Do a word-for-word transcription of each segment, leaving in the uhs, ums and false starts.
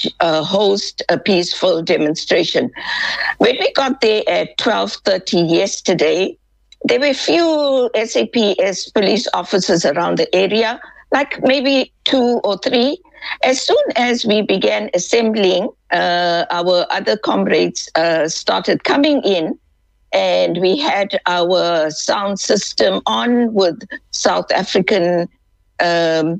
which uh, host a peaceful demonstration. When we got there at twelve thirty yesterday, there were few S A P S police officers around the area, like maybe two or three. As soon as we began assembling, uh, our other comrades uh, started coming in, and we had our sound system on with South African um,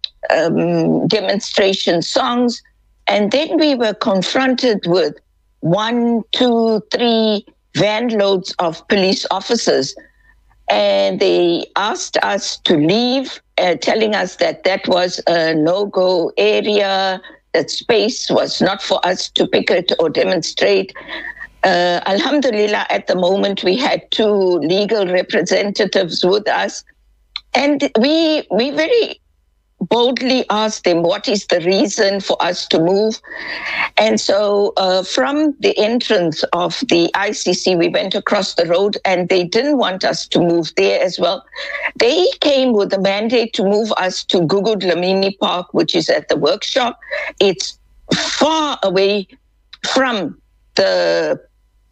um, demonstration songs. And then we were confronted with one, two, three van loads of police officers. And they asked us to leave, uh, telling us that that was a no-go area, that space was not for us to picket or demonstrate. Uh, Alhamdulillah, at the moment, we had two legal representatives with us. And we we very boldly asked them, what is the reason for us to move? And so uh, from the entrance of the I C C, we went across the road, and they didn't want us to move there as well. They came with a mandate to move us to Gugu Dlamini Park, which is at the workshop. It's far away from the,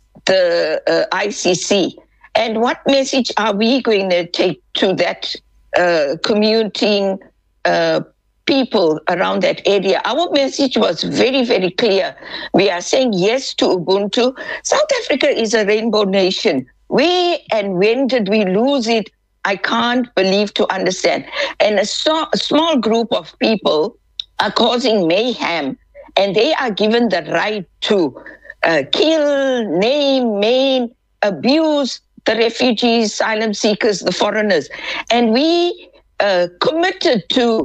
the uh, I C C. And what message are we going to take to that uh, commuting Uh, people around that area? Our message was very, very clear. We are saying yes to Ubuntu. South Africa is a rainbow nation. Where and when did we lose it? I can't believe to understand. And a, so, a small group of people are causing mayhem, and they are given the right to uh, kill, name, maim, abuse the refugees, asylum seekers, the foreigners. And we Uh, committed to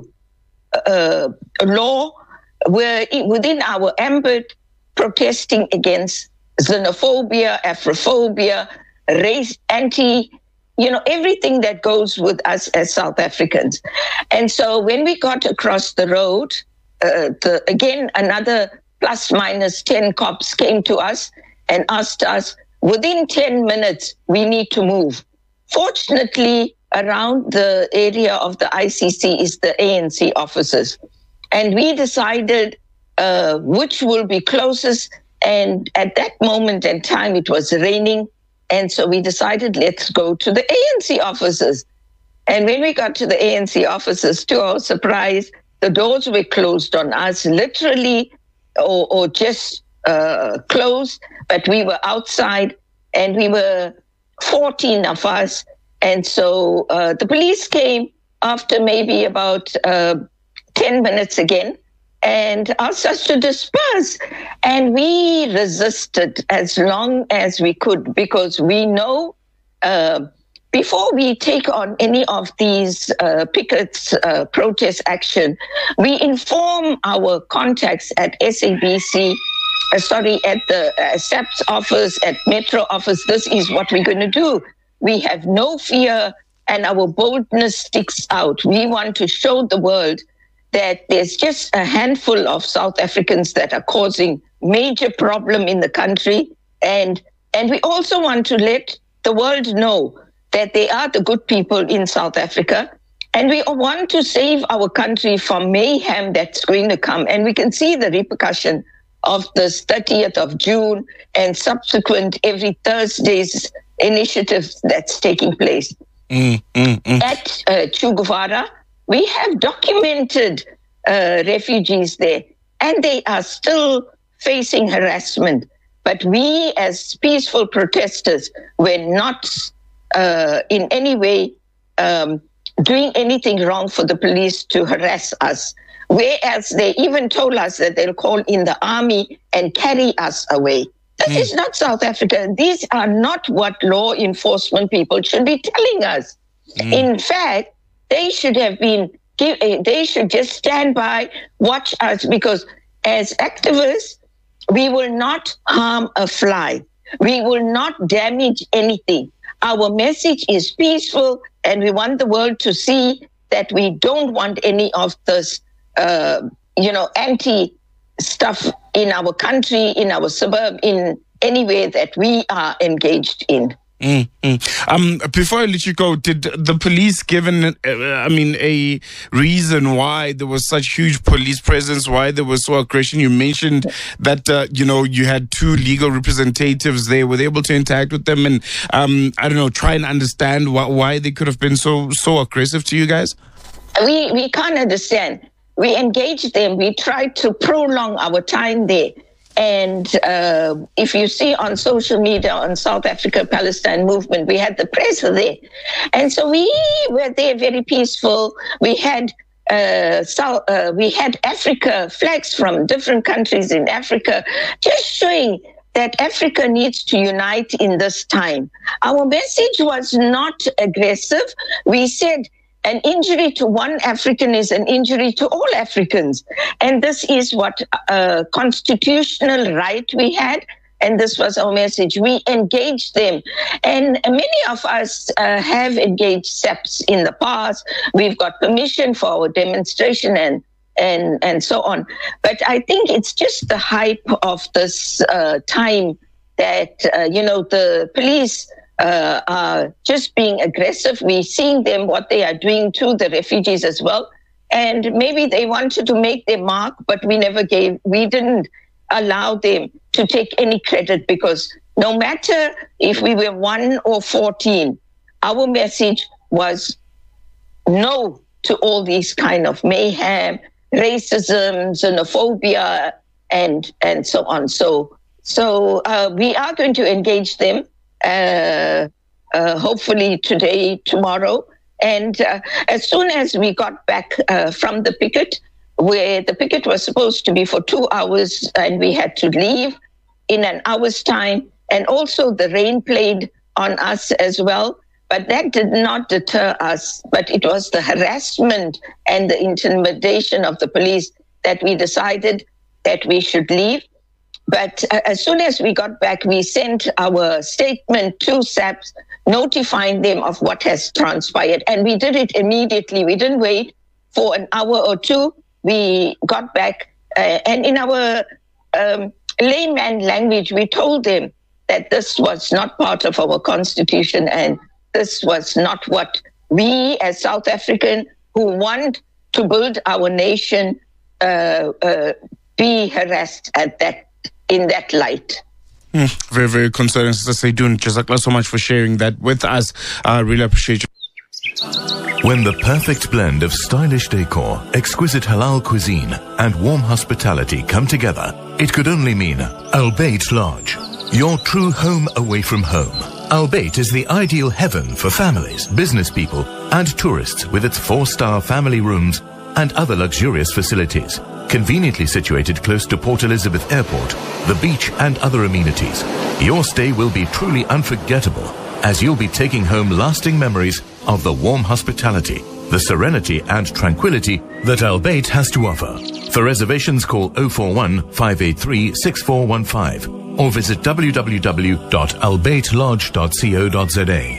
uh, a law where within our ambit protesting against xenophobia, Afrophobia, race, anti, you know, everything that goes with us as South Africans. And so when we got across the road, uh, the, again, another plus minus ten cops came to us and asked us, within ten minutes, we need to move. Fortunately, around the area of the I C C is the A N C offices. And we decided uh, which will be closest. And at that moment in time, it was raining. And so we decided, let's go to the A N C offices. And when we got to the A N C offices, to our surprise, the doors were closed on us, literally, or, or just uh, closed. But we were outside, and we were fourteen of us. And so uh, the police came after maybe about uh, ten minutes again and asked us to disperse. And we resisted as long as we could, because we know uh, before we take on any of these uh, pickets, uh, protest action, we inform our contacts at S A B C, uh, sorry, at the uh, S A P S office, at Metro office, this is what we're going to do. We have no fear, and our boldness sticks out. We want to show the world that there's just a handful of South Africans that are causing major problem in the country. And, and we also want to let the world know that they are the good people in South Africa. And we want to save our country from mayhem that's going to come. And we can see the repercussion of this thirtieth of June and subsequent every Thursday's initiatives that's taking place. Mm, mm, mm. At uh, Che Guevara, we have documented uh, refugees there, and they are still facing harassment. But we, as peaceful protesters, were not uh, in any way um, doing anything wrong for the police to harass us. Whereas they even told us that they'll call in the army and carry us away. This mm. is not South Africa. These are not what law enforcement people should be telling us. Mm. In fact, they should have been, they should just stand by, watch us, because as activists, we will not harm a fly. We will not damage anything. Our message is peaceful, and we want the world to see that we don't want any of this, uh, you know, anti stuff in our country, in our suburb, in any way that we are engaged in. Mm-hmm. Um, before I let you go, did the police given, uh, I mean, a reason why there was such huge police presence, why there was so aggression? You mentioned that, uh, you know, you had two legal representatives there. Were they able to interact with them and, um, I don't know, try and understand wh- why they could have been so so aggressive to you guys? We, we can't understand. We engaged them. We tried to prolong our time there. And uh, if you see on social media on South Africa Palestine movement, we had the press there. And so we were there very peaceful. We had uh, South, uh, we had Africa flags from different countries in Africa, just showing that Africa needs to unite in this time. Our message was not aggressive. We said, an injury to one African is an injury to all Africans. And this is what uh, constitutional right we had. And this was our message. We engaged them. And many of us uh, have engaged S A P S in the past. We've got permission for our demonstration and and, and so on. But I think it's just the hype of this uh, time that, uh, you know, the police Uh, are just being aggressive. We're seeing them, what they are doing to the refugees as well. And maybe they wanted to make their mark, but we never gave, we didn't allow them to take any credit, because no matter if we were one or fourteen, our message was no to all these kind of mayhem, racism, xenophobia, and, and so on. So, so uh, we are going to engage them. Uh, uh, hopefully today, tomorrow. And uh, as soon as we got back uh, from the picket, where the picket was supposed to be for two hours and we had to leave in an hour's time, and also the rain played on us as well, but that did not deter us. But it was the harassment and the intimidation of the police that we decided that we should leave. But uh, as soon as we got back, we sent our statement to S A P S, notifying them of what has transpired. And we did it immediately. We didn't wait for an hour or two. We got back. Uh, and in our um, layman language, we told them that this was not part of our constitution. And this was not what we as South African who want to build our nation uh, uh, be harassed at that in that light. Mm, very, very concerning, Sister Seydun. Jazakallah so much for sharing that with us. I uh, really appreciate you. When the perfect blend of stylish decor, exquisite halal cuisine, and warm hospitality come together, it could only mean Al Bayt Lodge, your true home away from home. Al Bayt is the ideal heaven for families, business people, and tourists, with its four-star family rooms and other luxurious facilities. Conveniently situated close to Port Elizabeth Airport, the beach and other amenities, your stay will be truly unforgettable, as you'll be taking home lasting memories of the warm hospitality, the serenity and tranquility that Al Bayt has to offer. For reservations, call oh four one, five eight three, six four one five or visit w w w dot al bayt lodge dot co dot z a.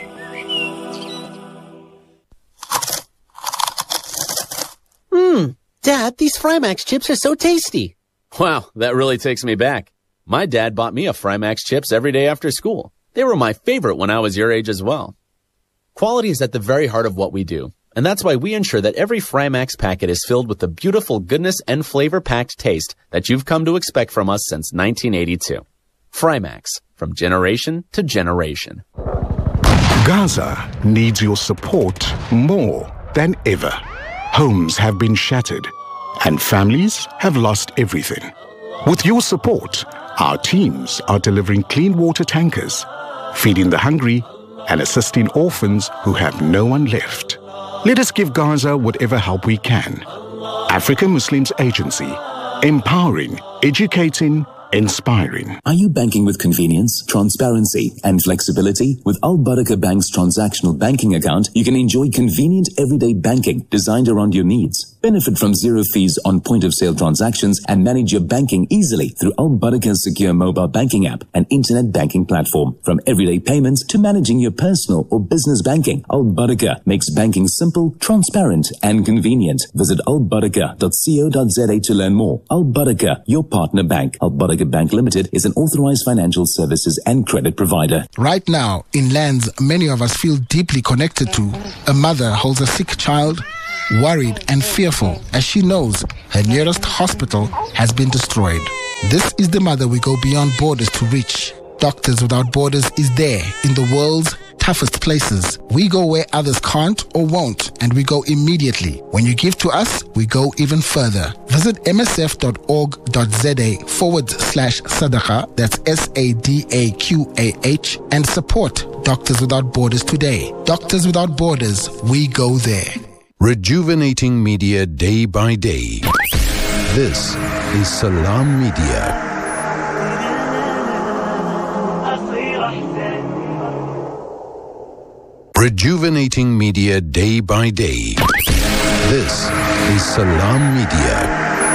Dad, these Frymax chips are so tasty. Wow, that really takes me back. My dad bought me a Frymax chips every day after school. They were my favorite when I was your age as well. Quality is at the very heart of what we do, and that's why we ensure that every Frymax packet is filled with the beautiful goodness and flavor-packed taste that you've come to expect from us since nineteen eighty-two. Frymax, from generation to generation. Gaza needs your support more than ever. Homes have been shattered and families have lost everything. With your support, our teams are delivering clean water tankers, feeding the hungry, and assisting orphans who have no one left. Let us give Gaza whatever help we can. African Muslims Agency, empowering, educating, inspiring. Are you banking with convenience, transparency, and flexibility? With Al Barakah Bank's transactional banking account, you can enjoy convenient everyday banking designed around your needs. Benefit from zero fees on point-of-sale transactions and manage your banking easily through Al Barakah's secure mobile banking app and internet banking platform. From everyday payments to managing your personal or business banking, Al Barakah makes banking simple, transparent, and convenient. Visit al barakah dot co dot z a to learn more. Al Barakah, your partner bank. Al Barakah Badika Bank Limited is an authorized financial services and credit provider. Right now, in lands many of us feel deeply connected to, a mother holds a sick child, worried and fearful as she knows her nearest hospital has been destroyed. This is the mother we go beyond borders to reach. Doctors Without Borders is there in the world's toughest places. We go where others can't or won't, and we go immediately. When you give to us, we go even further. Visit msf.org.za forward slash Sadaqah, that's S A D A Q A H, and support Doctors Without Borders today. Doctors Without Borders, we go there. Rejuvenating media day by day. This is Salam Media. Rejuvenating media day by day. This is Salam Media.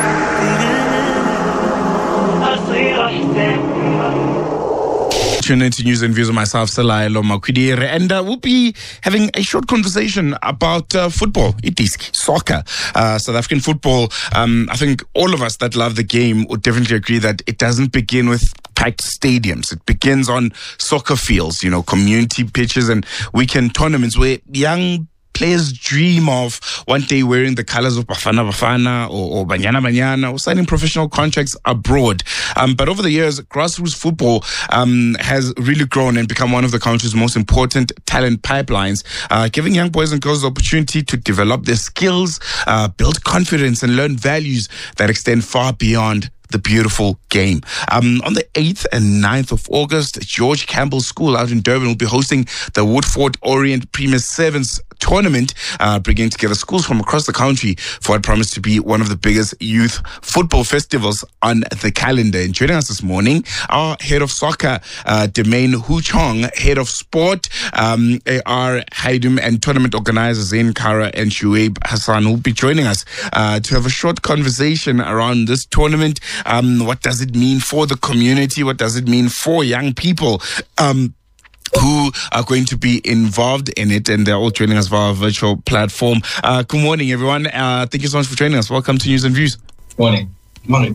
Tune into News and Views of myself, Salailo Makwidire, and uh, we'll be having a short conversation about uh, football, itiski, soccer, uh, South African football. Um, I think all of us that love the game would definitely agree that it doesn't begin with packed stadiums. It begins on soccer fields, you know, community pitches and weekend tournaments where young players dream of one day wearing the colors of Bafana Bafana or, or Banyana Banyana or signing professional contracts abroad. Um, but over the years, grassroots football um, has really grown and become one of the country's most important talent pipelines, uh, giving young boys and girls the opportunity to develop their skills, uh, build confidence and learn values that extend far beyond the beautiful game. Um, on the eighth and ninth of August, George Campbell School out in Durban will be hosting the Woodford Orient Premier Sevens tournament, uh, bringing together schools from across the country for what promised to be one of the biggest youth football festivals on the calendar. And joining us this morning, our head of soccer, uh, Demain Hu Chong, head of sport, um, A R Haidum, and tournament organizers Zain Kara and Shuaib Hassan will be joining us uh, to have a short conversation around this tournament. Um, what does it mean for the community? What does it mean for young people? Um, who are going to be involved in it, and they're all joining us via our virtual platform. Uh, good morning, everyone. Uh, thank you so much for joining us. Welcome to News and Views. Morning. Morning.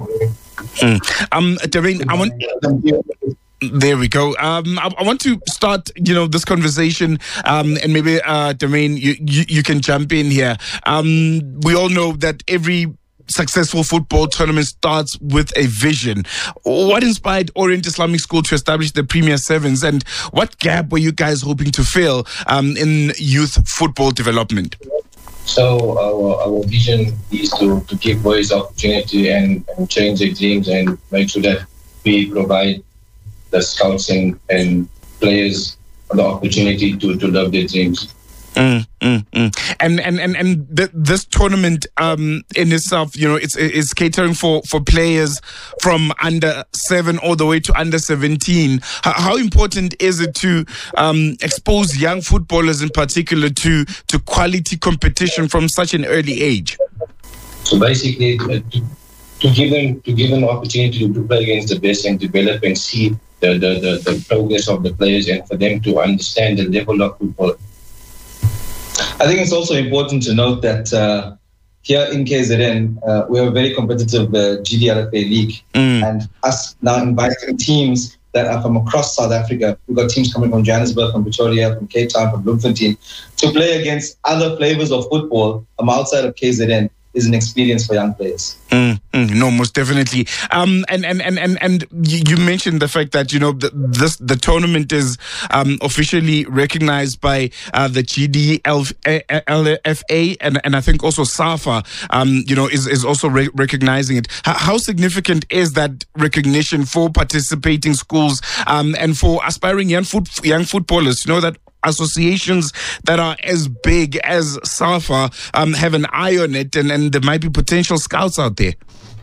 Mm. Um, Darren, I want... There we go. Um, I, I want to start, you know, this conversation, um, and maybe, uh, Darren, you, you, you can jump in here. Um, we all know that every successful football tournament starts with a vision. What inspired Orient Islamic School to establish the Premier Sevens, and what gap were you guys hoping to fill um, in youth football development? So our, our vision is to, to give boys opportunity and, and change their dreams and make sure that we provide the scouts and, and players the opportunity to, to love their dreams. Mm, mm, mm. And and and and th- this tournament um, in itself, you know, it's it's catering for, for players from under seven all the way to under seventeen. How, how important is it to um, expose young footballers in particular to to quality competition from such an early age? So basically, uh, to, to give them to give them the opportunity to, to play against the best and develop and see the, the, the, the progress of the players, and for them to understand the level of football. I think it's also important to note that uh, here in K Z N, uh, we have a very competitive uh, G D L F A league. Mm. And us now inviting teams that are from across South Africa. We've got teams coming from Johannesburg, from Pretoria, from Cape Town, from Bloemfontein, to play against other flavors of football um, outside of K Z N is an experience for young players. Mm, mm, no, most definitely. Um, and, and, and, and, and you mentioned the fact that, you know, the, this, the tournament is um, officially recognized by uh, the G D L F A, and, and I think also SAFA, um, you know, is, is also re- recognizing it. H- how significant is that recognition for participating schools um, and for aspiring young, foot, young footballers? You know, that associations that are as big as SAFA um, have an eye on it, and, and there might be potential scouts out there?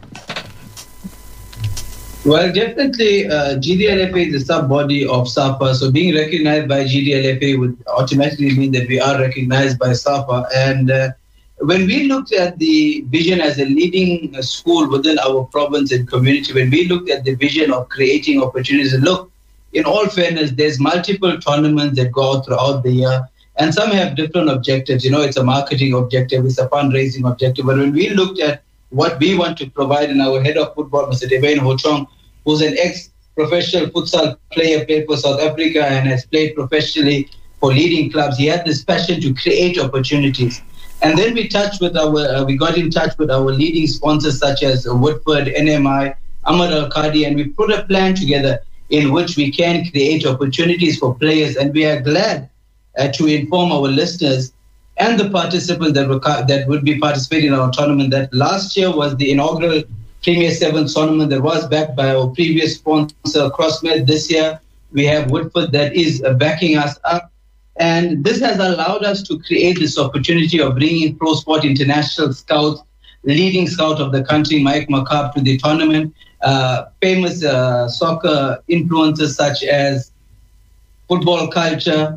Well, definitely uh, G D L F A is a sub-body of SAFA, so being recognized by G D L F A would automatically mean that we are recognized by SAFA. And uh, when we looked at the vision as a leading school within our province and community, when we looked at the vision of creating opportunities, and look, in all fairness, there's multiple tournaments that go out throughout the year, and some have different objectives. You know, it's a marketing objective, it's a fundraising objective. But when we looked at what we want to provide, in our head of football, Mister Demain Hu Chong, who's an ex-professional futsal player, played for South Africa and has played professionally for leading clubs. He had this passion to create opportunities. And then we touched with our, uh, we got in touch with our leading sponsors such as Woodford, N M I, Ahmad Al-Qadi, and we put a plan together in which we can create opportunities for players. And we are glad uh, to inform our listeners and the participants that, were, that would be participating in our tournament that last year was the inaugural Premier seven tournament that was backed by our previous sponsor, CrossMed. This year, we have Woodford that is uh, backing us up. And this has allowed us to create this opportunity of bringing Pro Sport International scouts, leading scout of the country, Mike McCabe, to the tournament. Uh, famous uh, soccer influencers such as Football Culture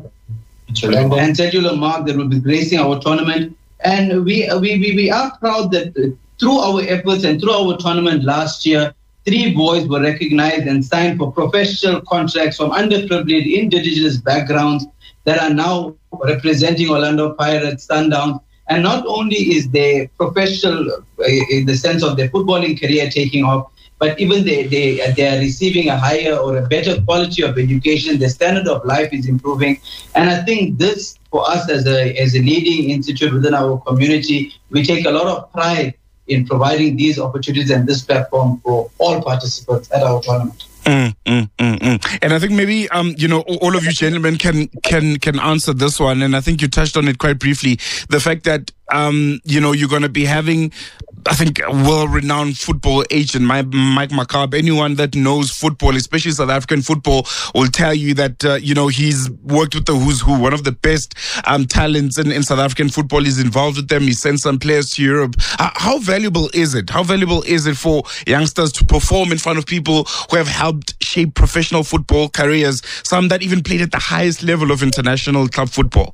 and Secular Mark that will be gracing our tournament. And we, we, we, we are proud that uh, through our efforts and through our tournament last year, three boys were recognized and signed for professional contracts from underprivileged indigenous backgrounds that are now representing Orlando Pirates, Sundowns. And not only is their professional, uh, in the sense of their footballing career taking off, but even they, they, they are receiving a higher or a better quality of education. The standard of life is improving. And I think this, for us as a, as a leading institute within our community, we take a lot of pride in providing these opportunities and this platform for all participants at our tournament. Mm, mm, mm, mm. And I think maybe um, you know, all of you gentlemen can can can answer this one. And I think you touched on it quite briefly. The fact that um, you know, you're going to be having, I think, a well-renowned football agent, Mike McCabe. Anyone that knows football, especially South African football, will tell you that, uh, you know, he's worked with the who's who. One of the best um, talents in, in South African football. He's involved with them. He sent some players to Europe. Uh, how valuable is it? How valuable is it for youngsters to perform in front of people who have helped shape professional football careers, some that even played at the highest level of international club football?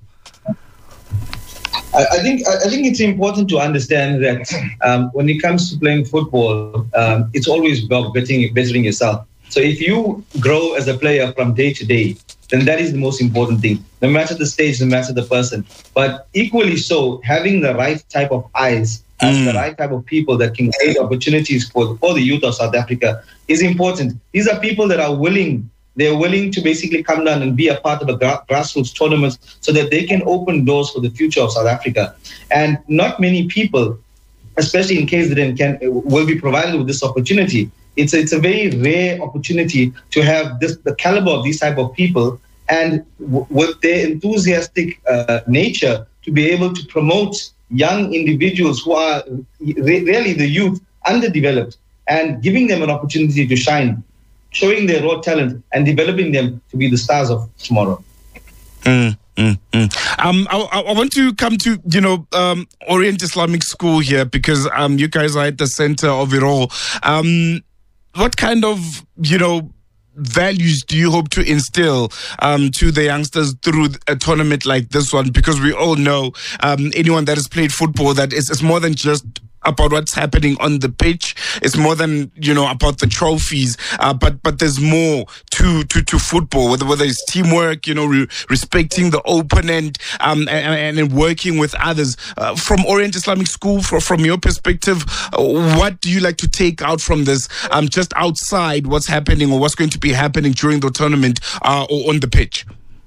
I think I think it's important to understand that um, when it comes to playing football, um, it's always about bettering, bettering yourself. So if you grow as a player from day to day, then that is the most important thing, no matter the stage, no matter the person. But equally so, having the right type of eyes and mm. the right type of people that can create opportunities for, for the youth of South Africa is important. These are people that are willing They're willing to basically come down and be a part of the gra- grassroots tournaments so that they can open doors for the future of South Africa. And not many people, especially in K Z N, can will be provided with this opportunity. It's a, it's a very rare opportunity to have this the caliber of these type of people and w- with their enthusiastic uh, nature to be able to promote young individuals who are re- really the youth, underdeveloped, and giving them an opportunity to shine, showing their raw talent and developing them to be the stars of tomorrow. Mm, mm, mm. Um, I, I want to come to, you know, um, Orient Islamic School here because um, you guys are at the center of it all. Um, what kind of, you know, values do you hope to instill um, to the youngsters through a tournament like this one? Because we all know um, anyone that has played football, that is, it's more than just about what's happening on the pitch. It's more than, you know, about the trophies, uh, but but there's more to to, to football, whether whether it's teamwork, you know, re- respecting the opponent, um, and, and working with others. Uh, from Orient Islamic School, from, from your perspective, uh, what do you like to take out from this, um, just outside what's happening or what's going to be happening during the tournament uh, or on the pitch?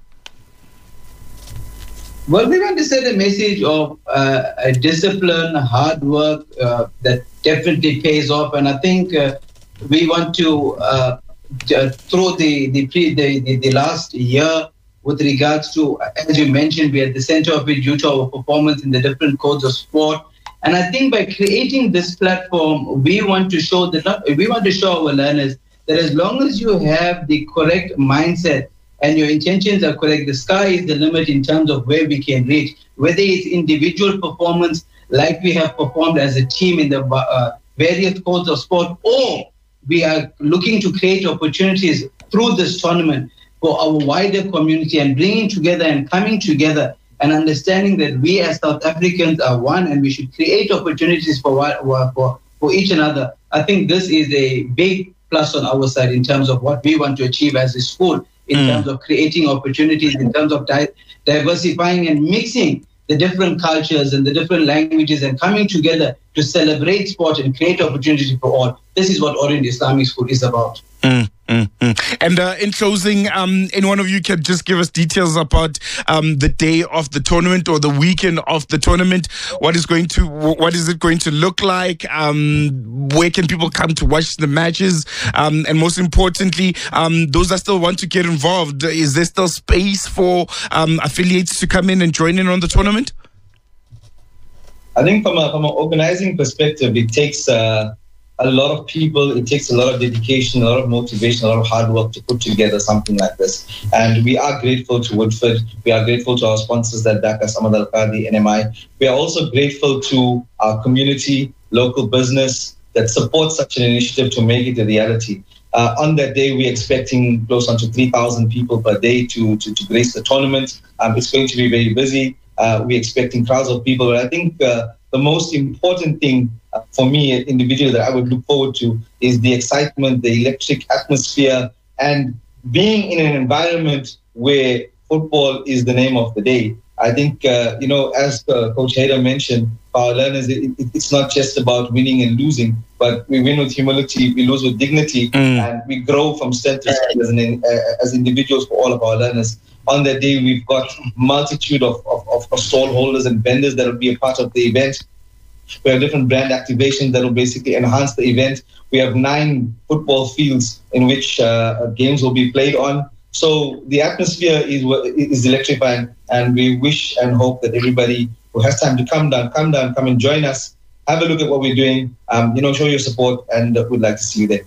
Well, we want to send a message of uh, a discipline, hard work uh, that definitely pays off. And I think uh, we want to, uh, through the the, pre, the the the last year, with regards to, as you mentioned, we are at the center of it due to our performance in the different codes of sport. And I think by creating this platform, we want to show that we want to show our learners that as long as you have the correct mindset and your intentions are correct, the sky is the limit in terms of where we can reach. Whether it's individual performance, like we have performed as a team in the uh, various codes of sport, or we are looking to create opportunities through this tournament for our wider community and bringing together and coming together and understanding that we as South Africans are one and we should create opportunities for for, for each another. I think this is a big plus on our side in terms of what we want to achieve as a school, in mm. terms of creating opportunities, in terms of di- diversifying and mixing the different cultures and the different languages and coming together to celebrate sport and create opportunity for all. This is what Orient Islamic School is about. Mm, mm, mm. And uh, in closing, um, any one of you can just give us details about um, the day of the tournament or the weekend of the tournament. What is going to, what is it going to look like? Um, where can people come to watch the matches? Um, and most importantly, um, those that still want to get involved, is there still space for um, affiliates to come in and join in on the tournament? I think from a from an organizing perspective, it takes uh, a lot of people, it takes a lot of dedication, a lot of motivation, a lot of hard work to put together something like this. And we are grateful to Woodford. We are grateful to our sponsors that back us, Ahmad Al-Qadi, N M I. We are also grateful to our community, local business that supports such an initiative to make it a reality. Uh, on that day, we're expecting close on to three thousand people per day to, to, to grace the tournament. Um, it's going to be very busy. Uh, we're expecting crowds of people. But I think uh, the most important thing uh, for me, individually, that I would look forward to is the excitement, the electric atmosphere, and being in an environment where football is the name of the day. I think, uh, you know, as uh, Coach Haider mentioned, for our learners, it, it, it's not just about winning and losing, but we win with humility, we lose with dignity, mm. and we grow from strength to strength as, an, uh, as individuals for all of our learners. On that day, we've got multitude of, of, of stall holders and vendors that will be a part of the event. We have different brand activations that will basically enhance the event. We have nine football fields in which uh, games will be played on. So the atmosphere is is electrifying, and we wish and hope that everybody who has time to come down, come down, come and join us, have a look at what we're doing, um, you know, show your support, and uh, we'd like to see you there.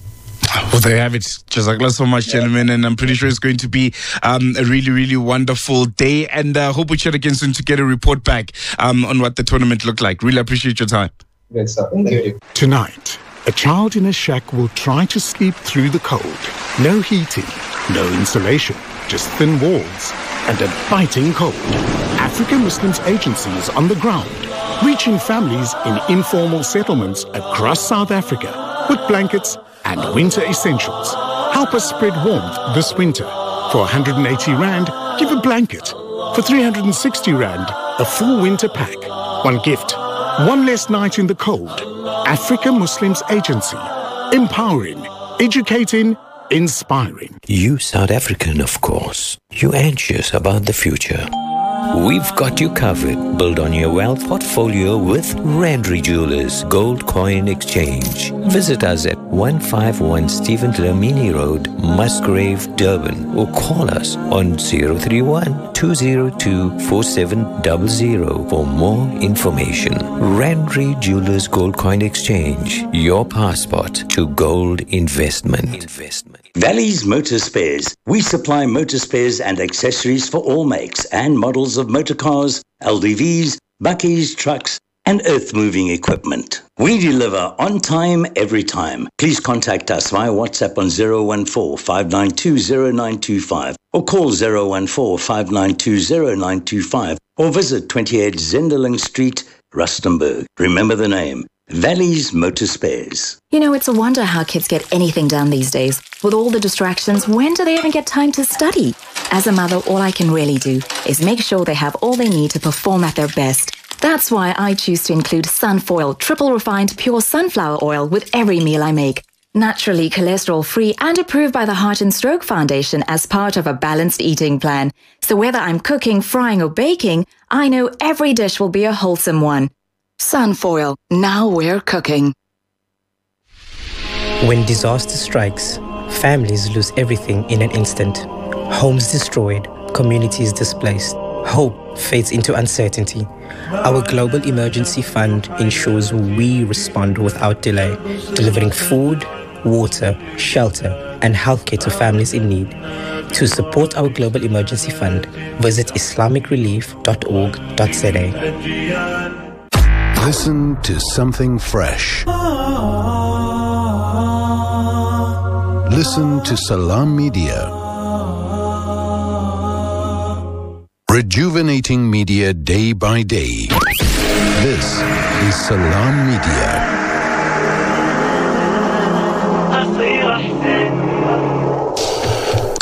Well, there you have it. Jazakallah so much, gentlemen, and I'm pretty sure it's going to be um, a really, really wonderful day, and I uh, hope we chat again soon to get a report back um, on what the tournament looked like. Really appreciate your time. Great stuff. Thank you. Tonight, a child in a shack will try to sleep through the cold. No heating, no insulation, just thin walls and a biting cold. African Muslims Agency is on the ground, reaching families in informal settlements across South Africa with blankets and winter essentials. Help us spread warmth this winter. For one hundred eighty rand, give a blanket. For three hundred sixty rand, a full winter pack. One gift, one less night in the cold. Africa Muslims Agency. Empowering, educating, inspiring. You South African, of course. You anxious about the future. We've got you covered. Build on your wealth portfolio with Randry Jewelers Gold Coin Exchange. Visit us at one fifty-one Stephen Dlamini Road, Musgrave, Durban, or call us on zero three one, two zero two, four seven zero zero for more information. Randry Jewelers Gold Coin Exchange, your passport to gold investment. Investment. Valley's Motor Spares. We supply motor spares and accessories for all makes and models of motor cars, L D Vs, buckies, trucks, and earth-moving equipment. We deliver on time, every time. Please contact us via WhatsApp on zero one four, five nine two, zero nine two five or call zero one four, five nine two, zero nine two five or visit twenty-eight Zenderling Street, Rustenburg. Remember the name. Valley's Motor Spares. You know, it's a wonder how kids get anything done these days. With all the distractions, when do they even get time to study? As a mother, all I can really do is make sure they have all they need to perform at their best. That's why I choose to include Sunfoil triple refined pure sunflower oil with every meal I make. Naturally cholesterol-free and approved by the Heart and Stroke Foundation as part of a balanced eating plan. So whether I'm cooking, frying or baking, I know every dish will be a wholesome one. Sunfoil, now we're cooking. When disaster strikes, families lose everything in an instant. Homes destroyed, communities displaced. Hope fades into uncertainty. Our Global Emergency Fund ensures we respond without delay, delivering food, water, shelter, and healthcare to families in need. To support our Global Emergency Fund, visit islamic relief dot org dot z a. Listen to something fresh. Listen to Salam Media. Rejuvenating media day by day. This is Salam Media.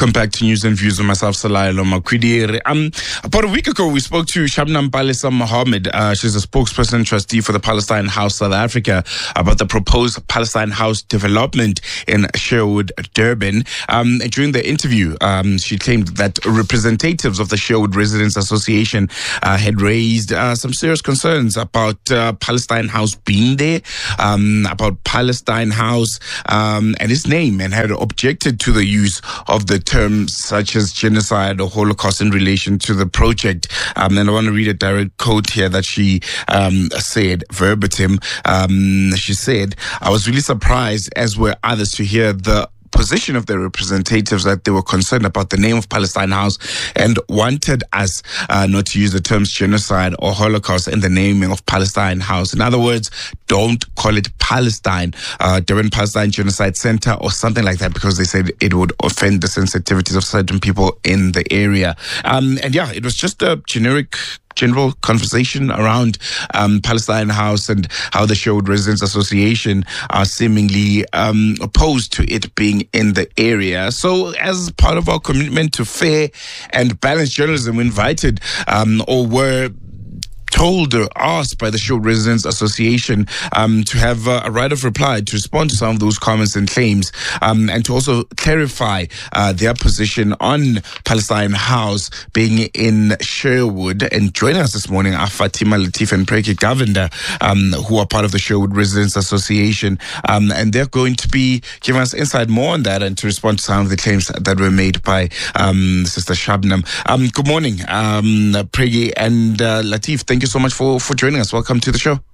Welcome back to News and Views with myself, Salaylo Makwidiri. Um, about a week ago, we spoke to Shabnam Palesa Mohammed. Uh, she's a spokesperson and trustee for the Palestine House South Africa about the proposed Palestine House development in Sherwood, Durban. Um, during the interview, um, she claimed that representatives of the Sherwood Residents Association uh, had raised uh, some serious concerns about uh, Palestine House being there, um, about Palestine House um, and its name, and had objected to the use of the terms such as genocide or Holocaust in relation to the project. Um, and I want to read a direct quote here that she um, said verbatim. Um, she said, "I was really surprised, as were others, to hear the position of the representatives that they were concerned about the name of Palestine House and wanted us uh, not to use the terms genocide or Holocaust in the naming of Palestine House. In other words, don't call it Palestine, uh, Durban Palestine Genocide Center or something like that, because they said it would offend the sensitivities of certain people in the area." Um, and yeah, it was just a generic general conversation around um, Palestine House and how the Sherwood Residents Association are seemingly um, opposed to it being in the area. So as part of our commitment to fair and balanced journalism, we invited um, or were told or asked by the Sherwood Residents Association um, to have uh, a right of reply to respond to some of those comments and claims, um, and to also clarify uh, their position on Palestine House being in Sherwood. And joining us this morning are Fatima Latif and Preki Govender, um, who are part of the Sherwood Residents Association, um, and they're going to be giving us insight more on that and to respond to some of the claims that were made by um, Sister Shabnam. Um, good morning, um, Preki and uh, Latif. Thank you so much for, for joining us. Welcome to the show.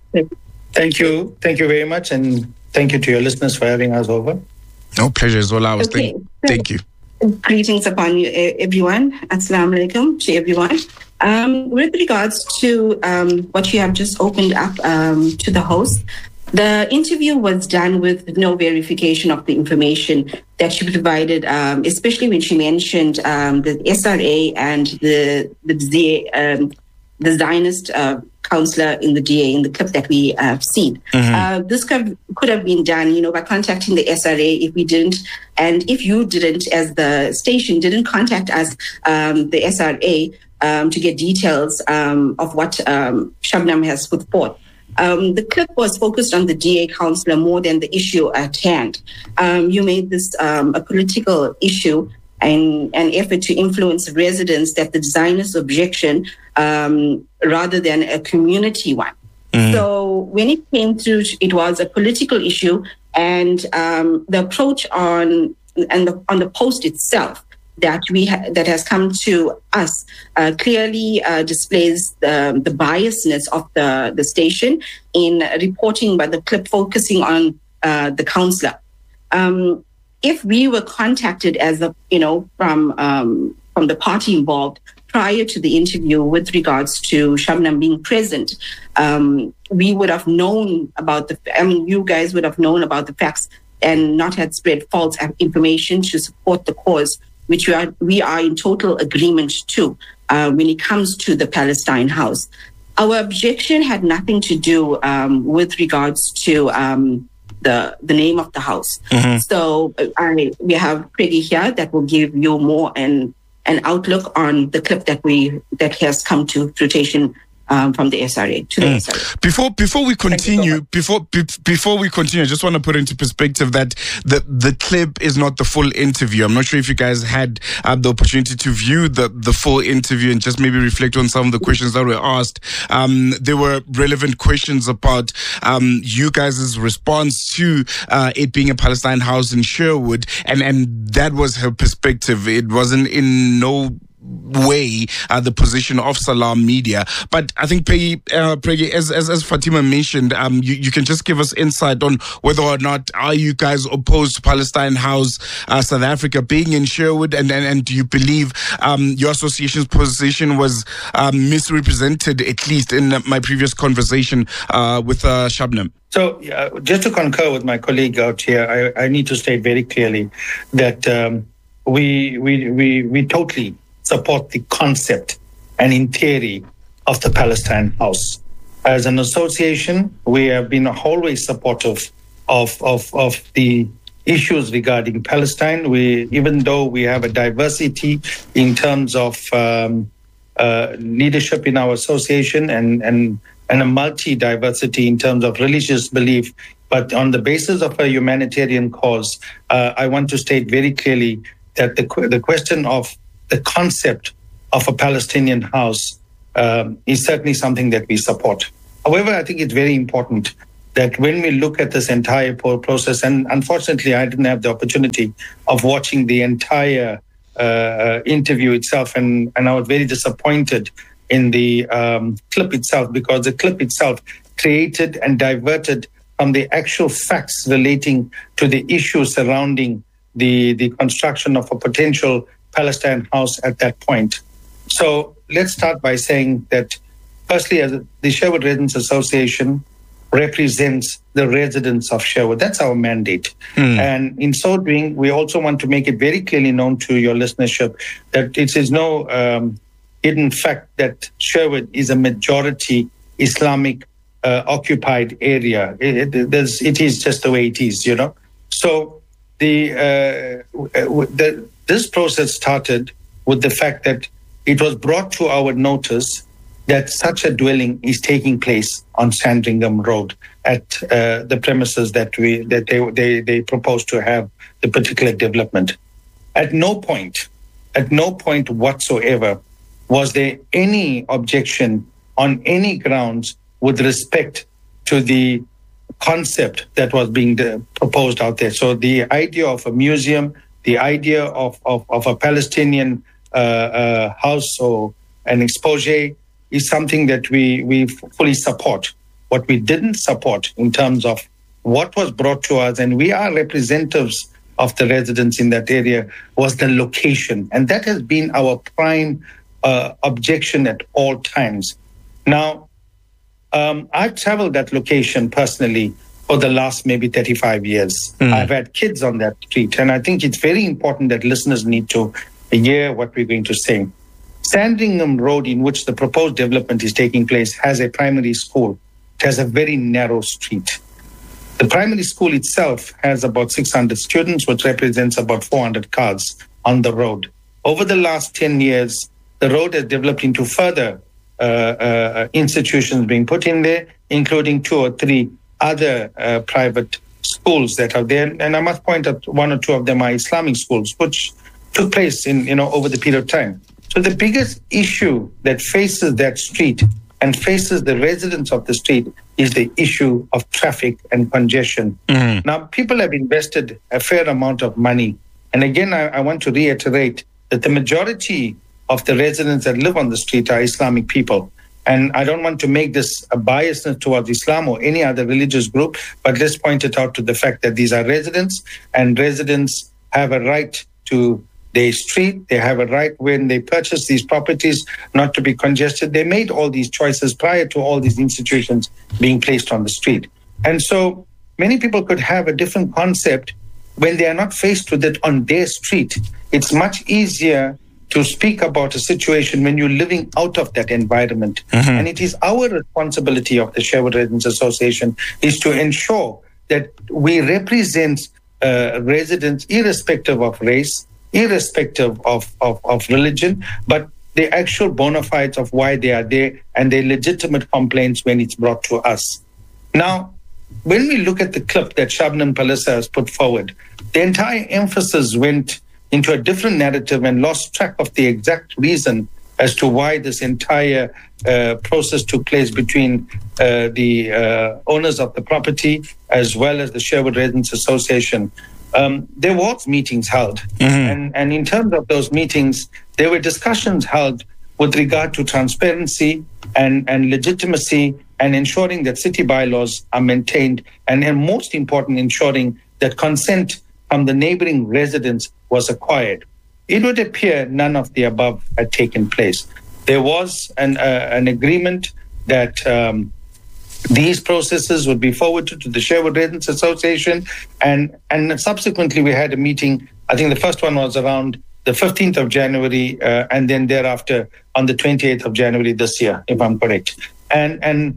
Thank you. Thank you very much. And thank you to your listeners for having us over. No, pleasure is all ours. Okay. Thank, thank you. Greetings upon you, everyone. Assalamu alaikum to everyone. Um, with regards to um, what you have just opened up um, to the host, the interview was done with no verification of the information that she provided, um, especially when she mentioned um, the S R A and the the Z A, um, the Zionist uh, counselor in the D A in the clip that we have seen. Mm-hmm. Uh, this could, could have been done, you know, by contacting the S R A if we didn't, and if you didn't, as the station didn't contact us, um, the S R A, um, to get details um, of what um, Shabnam has put forth. Um, the clip was focused on the D A counselor more than the issue at hand. Um, you made this um, a political issue and an effort to influence residents that the Zionist objection um, rather than a community one. Mm-hmm. So when it came through, it was a political issue, and um, the approach on and the, on the post itself that we ha- that has come to us uh, clearly uh, displays the, the biasness of the, the station in reporting by the clip focusing on uh, the counselor. Um, if we were contacted as a, you know, from um, from the party involved prior to the interview with regards to Shabnam being present, um, we would have known about the, I mean, you guys would have known about the facts and not had spread false information to support the cause, which we are, we are in total agreement to uh, when it comes to the Palestine House. Our objection had nothing to do um, with regards to um, the the name of the house. Mm-hmm. So I, we have Pregi here that will give you more and an outlook on the clip that we that has come to fruition um, from the S R A to the mm. S R A. Before before we continue, so before be, before we continue, I just want to put into perspective that the the clip is not the full interview. I'm not sure if you guys had uh, the opportunity to view the the full interview and just maybe reflect on some of the questions that were asked. Um, there were relevant questions about um, you guys' response to uh, it being a Palestine house in Sherwood, and and that was her perspective. It wasn't in no way uh, the position of Salam Media. But I think Pregi, uh, Pregi as, as as Fatima mentioned, um, you, you can just give us insight on whether or not are you guys opposed to Palestine House uh, South Africa being in Sherwood, and and, and do you believe um, your association's position was um, misrepresented, at least in my previous conversation uh, with uh, Shabnam? So uh, just to concur with my colleague out here, I, I need to state very clearly that um, we, we we we totally support the concept and in theory of the Palestine House. As an association, we have been always supportive of, of, of the issues regarding Palestine. We, even though we have a diversity in terms of um, uh, leadership in our association and, and, and a multi-diversity in terms of religious belief, but on the basis of a humanitarian cause, uh, I want to state very clearly that the, the question of the concept of a Palestinian house um, is certainly something that we support. However, I think it's very important that when we look at this entire process, and unfortunately I didn't have the opportunity of watching the entire uh, interview itself, and, and I was very disappointed in the um, clip itself, because the clip itself created and diverted from the actual facts relating to the issues surrounding the, the construction of a potential Palestine house at that point. So let's start by saying that, firstly, as the Sherwood Residents Association represents the residents of Sherwood. That's our mandate. Mm. And in so doing, we also want to make it very clearly known to your listenership that it is no um, hidden fact that Sherwood is a majority Islamic uh, occupied area. It, it, it is just the way it is, you know. So the, uh, the this process started with the fact that it was brought to our notice that such a dwelling is taking place on Sandringham Road at uh, the premises that we that they, they they propose to have the particular development. At no point, at no point whatsoever, was there any objection on any grounds with respect to the concept that was being de- proposed out there. So the idea of a museum, the idea of of, of a Palestinian uh, uh, house or an exposé is something that we, we fully support. What we didn't support in terms of what was brought to us, and we are representatives of the residents in that area, was the location. And that has been our prime uh, objection at all times. Now, um, I've traveled that location personally for the last maybe thirty-five years. Mm. I've had kids on that street, and I think it's very important that listeners need to hear what we're going to say. Sandringham Road, in which the proposed development is taking place, has a primary school. It has a very narrow street. The primary school itself has about six hundred students, which represents about four hundred cars on the road. Over the last ten years, the road has developed into further uh, uh, institutions being put in there, including two or three other uh, private schools that are there. And I must point out one or two of them are Islamic schools, which took place in, you know, over the period of time. So the biggest issue that faces that street and faces the residents of the street is the issue of traffic and congestion. Mm-hmm. Now, people have invested a fair amount of money. And again, I, I want to reiterate that the majority of the residents that live on the street are Islamic people. And I don't want to make this a biasness towards Islam or any other religious group, but let's point it out to the fact that these are residents, and residents have a right to their street. They have a right when they purchase these properties not to be congested. They made all these choices prior to all these institutions being placed on the street. And so many people could have a different concept when they are not faced with it on their street. It's much easier to speak about a situation when you're living out of that environment. Mm-hmm. And it is our responsibility of the Sherwood Residents Association is to ensure that we represent uh, residents irrespective of race, irrespective of, of, of religion, but the actual bona fides of why they are there and their legitimate complaints when it's brought to us. Now, when we look at the clip that Shabnam Palissa has put forward, the entire emphasis went into a different narrative and lost track of the exact reason as to why this entire uh, process took place between uh, the uh, owners of the property as well as the Sherwood Residents Association. Um, there was meetings held. Mm-hmm. And, and in terms of those meetings, there were discussions held with regard to transparency and, and legitimacy and ensuring that city bylaws are maintained, and, and most important, ensuring that consent from the neighboring residents was acquired. It would appear none of the above had taken place. There was an, uh, an agreement that um, these processes would be forwarded to the Sherwood Residents Association, and, and subsequently we had a meeting. I think the first one was around the fifteenth of January, uh, and then thereafter on the twenty-eighth of January this year, if I'm correct. And, and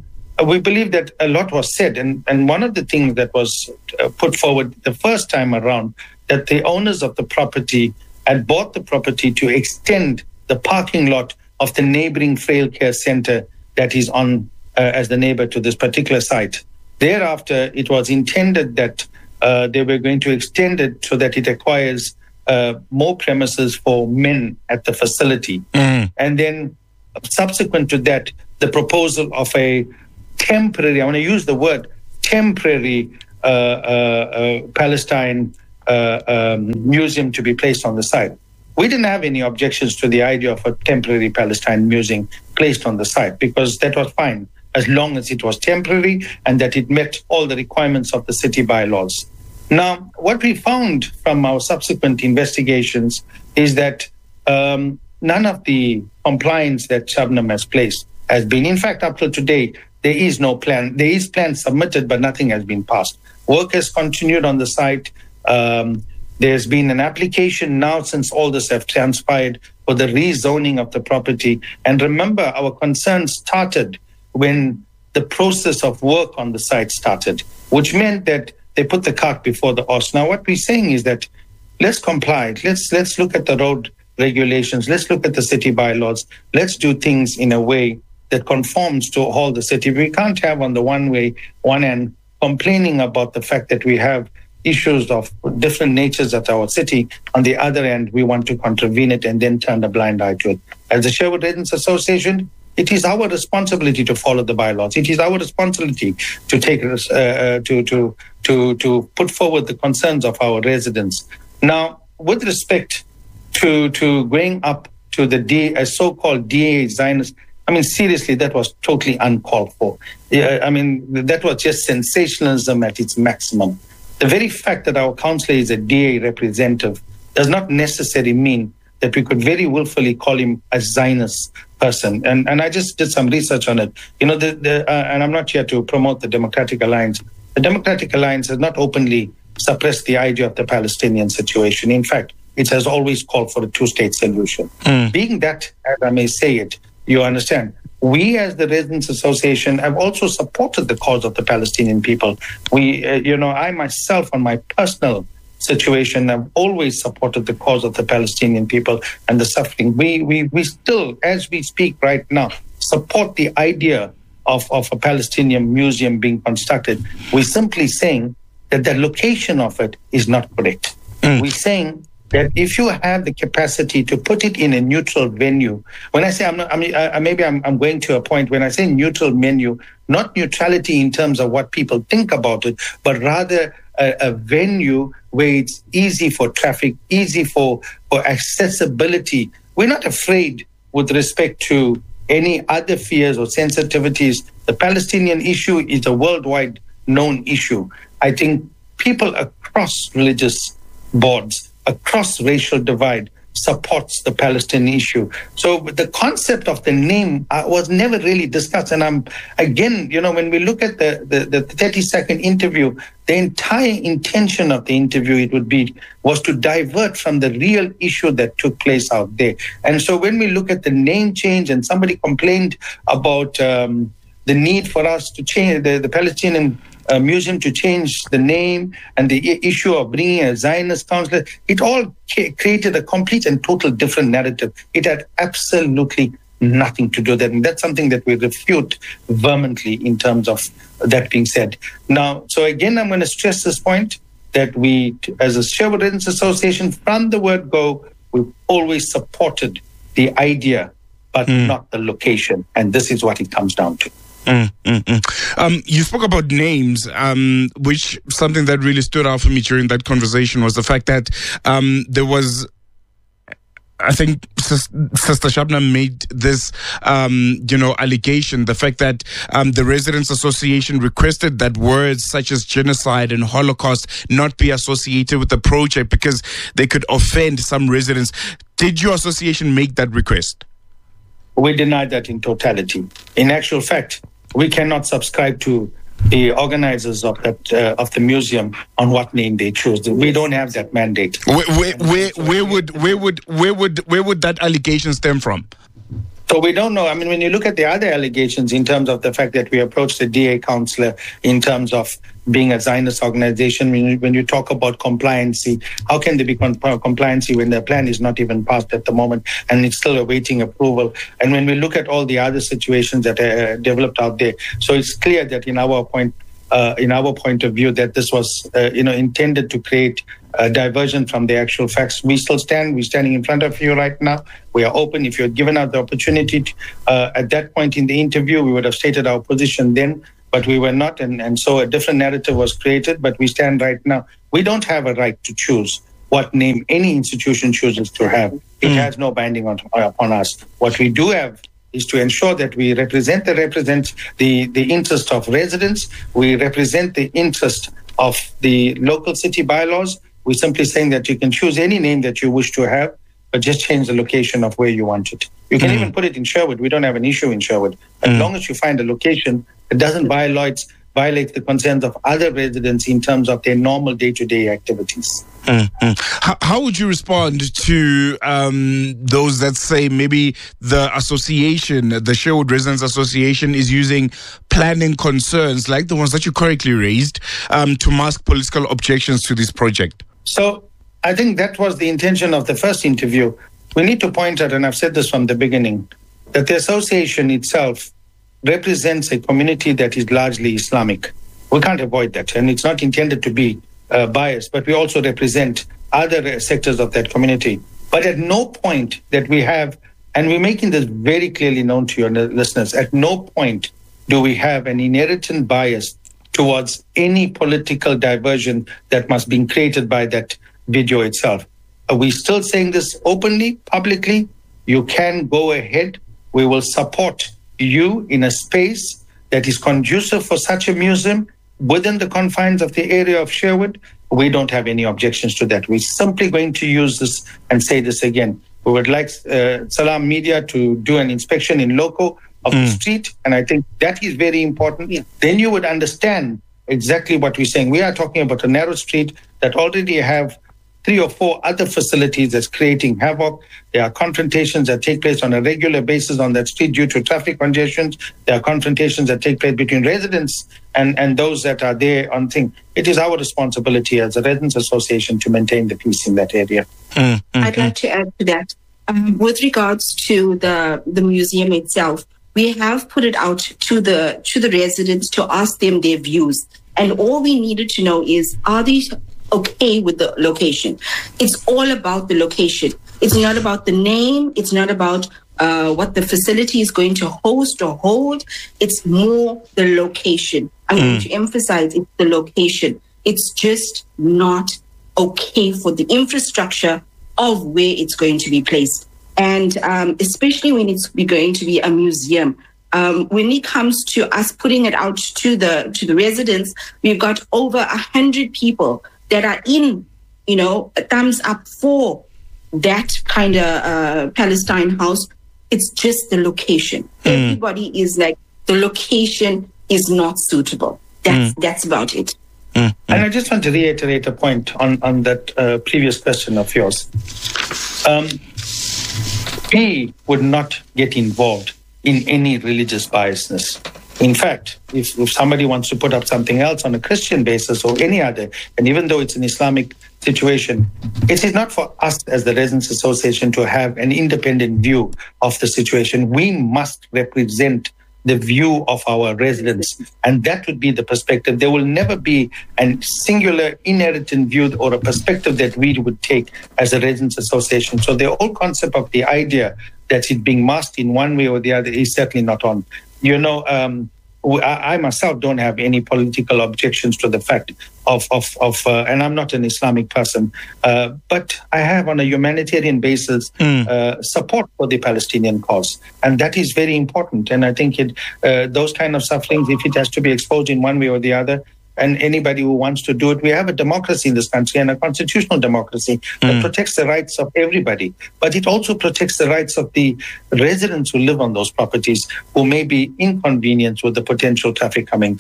we believe that a lot was said. And, and one of the things that was uh, put forward the first time around, that the owners of the property had bought the property to extend the parking lot of the neighboring Frail Care Center that is on uh, as the neighbor to this particular site. Thereafter, it was intended that uh, they were going to extend it so that it acquires uh, more premises for men at the facility. Mm. And then subsequent to that, the proposal of a temporary, I want to use the word temporary uh, uh, uh, Palestine uh, um, museum to be placed on the site. We didn't have any objections to the idea of a temporary Palestine museum placed on the site, because that was fine as long as it was temporary and that it met all the requirements of the city bylaws. Now, what we found from our subsequent investigations is that um, none of the compliance that Shabnam has placed has been. In fact, up to today, there is no plan. There is plan submitted, but nothing has been passed. Work has continued on the site. Um, there's been an application now since all this have transpired for the rezoning of the property. And remember, our concerns started when the process of work on the site started, which meant that they put the cart before the horse. Now, what we're saying is that let's comply. Let's let's look at the road regulations. Let's look at the city bylaws. Let's do things in a way that conforms to all the city. We can't have on the one way, one end, complaining about the fact that we have issues of different natures at our city. On the other end, we want to contravene it and then turn a blind eye to it. As the Sherwood Residents Association, it is our responsibility to follow the bylaws. It is our responsibility to take uh, to to to to put forward the concerns of our residents. Now, with respect to to going up to the D, a so-called D A Zionist, I mean, seriously, that was totally uncalled for. Yeah, I mean, that was just sensationalism at its maximum. The very fact that our councillor is a D A representative does not necessarily mean that we could very willfully call him a Zionist person. And and I just did some research on it. You know, the, the, uh, and I'm not here to promote the Democratic Alliance. The Democratic Alliance has not openly suppressed the idea of the Palestinian situation. In fact, it has always called for a two-state solution. Mm. Being that, as I may say it, you understand, we as the Residents Association have also supported the cause of the Palestinian people. We, uh, you know, I myself on my personal situation have always supported the cause of the Palestinian people and the suffering. We we we still, as we speak right now, support the idea of, of a Palestinian museum being constructed. We're simply saying that the location of it is not correct. Mm. We're saying that if you have the capacity to put it in a neutral venue, when I say I'm not, I mean, I, maybe I'm, I'm going to a point when I say neutral venue, not neutrality in terms of what people think about it, but rather a, a venue where it's easy for traffic, easy for, for accessibility. We're not afraid with respect to any other fears or sensitivities. The Palestinian issue is a worldwide known issue. I think people across religious boards, across racial divide, supports the Palestinian issue. So the concept of the name uh, was never really discussed. And I'm, again, you know, when we look at the, the, the thirty-second interview, the entire intention of the interview, it would be, was to divert from the real issue that took place out there. And so when we look at the name change, and somebody complained about um, the need for us to change the, the Palestinian Uh, museum to change the name and the I- issue of bringing a Zionist counselor, it all ca- created a complete and total different narrative. It had absolutely nothing to do with that. And that's something that we refute vehemently in terms of that being said. Now, so again, I'm going to stress this point that we, as a Sherwood Residents Association, from the word go, we've always supported the idea, but mm. not the location. And this is what it comes down to. Mm, mm, mm. Um, you spoke about names, um, which something that really stood out for me during that conversation was the fact that um, there was, I think Sister Shabnam made this, um, you know, allegation, the fact that um, the Residents Association requested that words such as genocide and Holocaust not be associated with the project because they could offend some residents. Did your association make that request? We denied that in totality. In actual fact, we cannot subscribe to the organizers of that uh, of the museum on what name they choose. We don't have that mandate. Where, where, where, where would where would where would where would that allegation stem from? So we don't know. I mean, when you look at the other allegations in terms of the fact that we approached the D A councillor in terms of being a Zionist organization, when you, when you talk about compliancy, how can there be con- compliancy when the plan is not even passed at the moment and it's still awaiting approval? And when we look at all the other situations that are developed out there, so it's clear that in our point, uh, in our point of view, that this was, uh, you know, intended to create a diversion from the actual facts. We still stand. We're standing in front of you right now. We are open. If you had given us the opportunity to, uh, at that point in the interview, we would have stated our position then. But we were not, and, and so a different narrative was created, but we stand right now. We don't have a right to choose what name any institution chooses to have. It mm. has no binding on, upon us. What we do have is to ensure that we represent the represent the, the interest of residents, we represent the interest of the local city bylaws. We're simply saying that you can choose any name that you wish to have, but just change the location of where you want it. You can mm. even put it in Sherwood. We don't have an issue in Sherwood. As mm. long as you find a location that doesn't violate, violate the concerns of other residents in terms of their normal day-to-day activities. Mm-hmm. How, how would you respond to um, those that say maybe the association, the Sherwood Residents Association, is using planning concerns like the ones that you correctly raised um, to mask political objections to this project? So I think that was the intention of the first interview. We need to point out, and I've said this from the beginning, that the association itself represents a community that is largely Islamic. We can't avoid that, and it's not intended to be uh, biased, but we also represent other sectors of that community. But at no point that we have, and we're making this very clearly known to your listeners, at no point do we have an inherent bias towards any political diversion that must be created by that video itself. Are we still saying this openly, publicly? You can go ahead. We will support you in a space that is conducive for such a museum within the confines of the area of Sherwood. We don't have any objections to that. We're simply going to use this and say this again. We would like uh, Salam Media to do an inspection in loco of mm. the street, and I think that is very important. Yeah. Then you would understand exactly what we're saying. We are talking about a narrow street that already have three or four other facilities that's creating havoc. There are confrontations that take place on a regular basis on that street due to traffic congestions. There are confrontations that take place between residents and, and those that are there on thing. It is our responsibility as a Residents Association to maintain the peace in that area. Mm-hmm. I'd like to add to that. Um, with regards to the, the museum itself, we have put it out to the to the residents to ask them their views. And all we needed to know is, are these okay with the location? It's all about the location. It's not about the name. It's not about uh, what the facility is going to host or hold. It's more the location. I'm mm. going to emphasize it's the location. It's just not okay for the infrastructure of where it's going to be placed. And um, especially when it's going to be a museum. Um, when it comes to us putting it out to the to the residents, we've got over a hundred people that are in, you know, a thumbs up for that kind of uh, Palestine house. It's just the location. Mm. Everybody is like, the location is not suitable. That's mm. that's about it. Mm. And I just want to reiterate a point on, on that uh, previous question of yours. Um, we would not get involved in any religious biasness. In fact, if, if somebody wants to put up something else on a Christian basis or any other, and even though it's an Islamic situation, it is not for us as the Residents Association to have an independent view of the situation. We must represent the view of our residents, and that would be the perspective. There will never be a singular inherent view or a perspective that we would take as a Residents Association. So the whole concept of the idea that it being masked in one way or the other is certainly not on. You know, um, I, I myself don't have any political objections to the fact of, of, of uh, and I'm not an Islamic person, uh, but I have on a humanitarian basis mm. uh, support for the Palestinian cause. And that is very important. And I think it, uh, those kind of sufferings, if it has to be exposed in one way or the other, and anybody who wants to do it, we have a democracy in this country and a constitutional democracy that mm. protects the rights of everybody. But it also protects the rights of the residents who live on those properties who may be inconvenienced with the potential traffic coming through.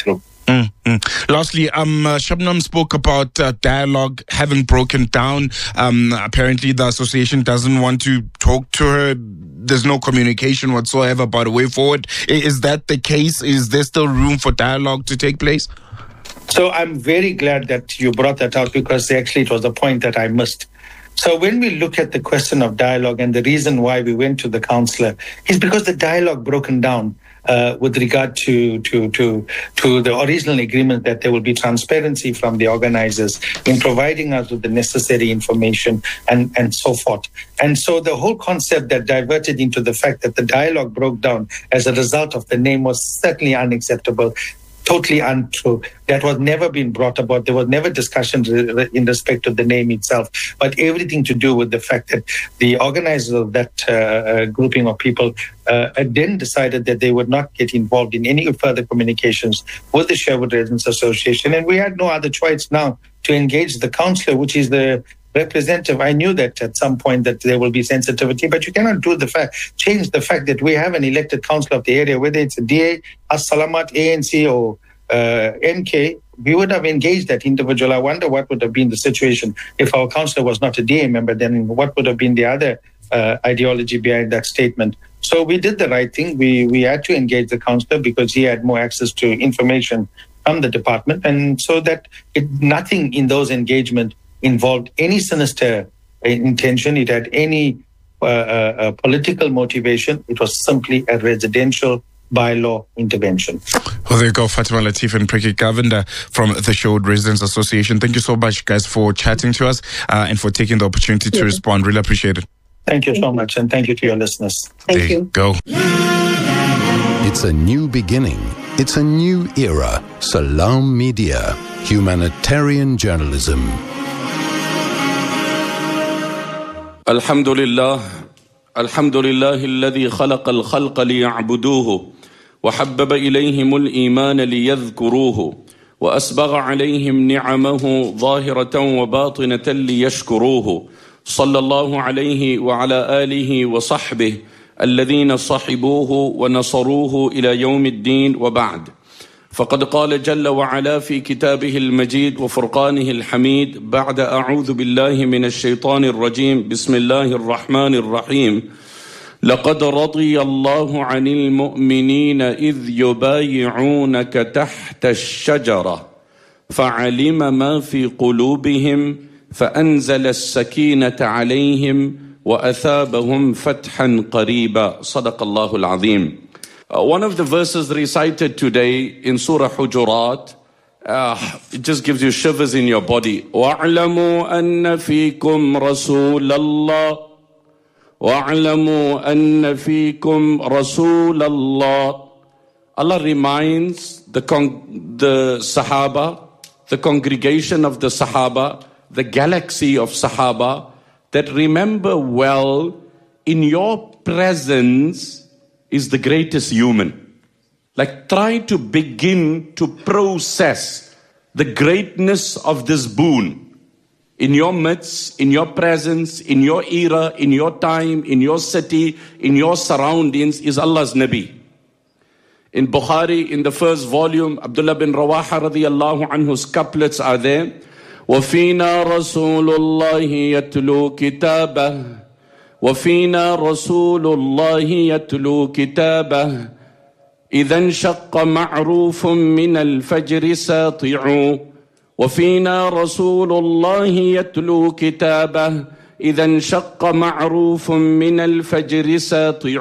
Mm-hmm. Lastly, um, uh, Shabnam spoke about uh, dialogue having broken down. Um, apparently, the association doesn't want to talk to her. There's no communication whatsoever about a way forward. Is that the case? Is there still room for dialogue to take place? So I'm very glad that you brought that out, because actually it was the point that I missed. So when we look at the question of dialogue, and the reason why we went to the councillor is because the dialogue broken down uh, with regard to, to, to, to the original agreement that there will be transparency from the organizers in providing us with the necessary information and, and so forth. And so the whole concept that diverted into the fact that the dialogue broke down as a result of the name was certainly unacceptable. Totally untrue. That was never been brought about. There was never discussion in respect of the name itself, but everything to do with the fact that the organizers of that uh, grouping of people uh, then decided that they would not get involved in any further communications with the Sherwood Residents Association. And we had no other choice now to engage the councillor, which is the representative. I knew that at some point that there will be sensitivity, but you cannot do the fact, change the fact that we have an elected councillor of the area, whether it's a D A, As-Salamat, A N C or uh, N K. We would have engaged that individual. I wonder what would have been the situation if our councillor was not a D A member, then what would have been the other uh, ideology behind that statement. So we did the right thing. We, we had to engage the councillor because he had more access to information from the department. And so that it, nothing in those engagements involved any sinister intention. It had any uh, uh, political motivation. It was simply a residential bylaw intervention. Well, there you go, Fatima Latif and Priki Govender from the Sherwood Residents Association. Thank you so much, guys, for chatting to us uh, and for taking the opportunity to yeah. respond. Really appreciate it. Thank you so much, and thank you to your listeners. Thank there you. you go. It's a new beginning. It's a new era. Salam Media. Humanitarian journalism. الحمد لله الحمد لله الذي خلق الخلق ليعبدوه وحبب إليهم الإيمان ليذكروه وأسبغ عليهم نعمه ظاهرة وباطنة ليشكروه صلى الله عليه وعلى آله وصحبه الذين صحبوه ونصروه إلى يوم الدين وبعد. فقد قال جل وعلا في كتابه المجيد وفرقانه الحميد بعد أعوذ بالله من الشيطان الرجيم بسم الله الرحمن الرحيم لقد رضي الله عن المؤمنين إذ يبايعونك تحت الشجرة فعلم ما في قلوبهم فأنزل السكينة عليهم وأثابهم فتحا قريبا صدق الله العظيم. Uh, one of the verses recited today in Surah Hujurat, uh, it just gives you shivers in your body. وَاعْلَمُوا أَنَّ فِيكُمْ رَسُولَ اللَّهِ وَاعْلَمُوا أَنَّ فِيكُمْ رَسُولَ اللَّهِ. Allah reminds the, con- the Sahaba, the congregation of the Sahaba, the galaxy of Sahaba, that remember well, in your presence is the greatest human. Like, try to begin to process the greatness of this boon. In your midst, in your presence, in your era, in your time, in your city, in your surroundings is Allah's Nabi. In Bukhari, in the first volume, Abdullah bin Rawaha radiyallahu anhu's couplets are there. وَفِينَا رَسُولُ اللَّهِ يَتْلُو كِتَابَهُ وفينا رسول الله يتلو كتابه إذا انشق معروف من الفجر ساطع وفينا رسول الله يتلو كتابه إذا انشق معروف من الفجر ساطع